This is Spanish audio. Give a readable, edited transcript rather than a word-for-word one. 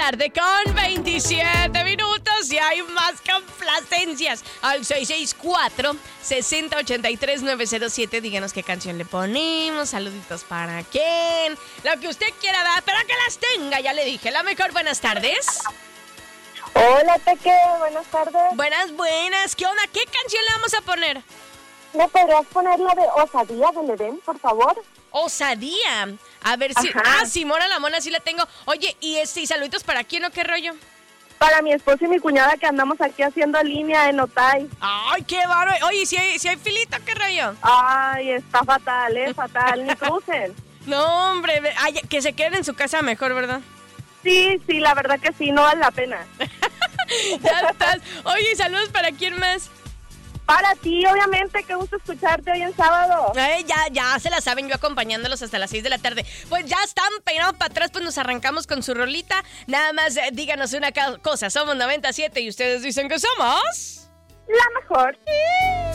tarde con 27 minutos y hay más complacencias. Al 664-6083-907. Díganos qué canción le ponemos, saluditos para quién, lo que usted quiera dar, pero que las tenga, ya le dije. La mejor, buenas tardes. Hola, Peque, buenas tardes. Buenas, ¿qué onda? ¿Qué canción le vamos a poner? ¿Me podrías poner la de Osadía del Edén, por favor? Osadía. A ver si... Ajá. Ah, Simona la Mona, sí la tengo. Oye, ¿y saluditos para quién o qué rollo? Para mi esposo y mi cuñada que andamos aquí haciendo línea en Otay. Ay, qué bárbaro. Oye, si hay filita, ¿qué rollo? Ay, está fatal, fatal, ni crucen. No, hombre, ay, que se queden en su casa mejor, ¿verdad? Sí, la verdad que sí, no vale la pena. Ya estás. Oye, saludos para quién más. Para ti, obviamente, qué gusto escucharte hoy en sábado. Ya se la saben, yo acompañándolos hasta las 6 de la tarde. Pues ya están peinados para atrás, pues nos arrancamos con su rolita. Nada más díganos una cosa, somos 97 y ustedes dicen que somos... La mejor. Sí.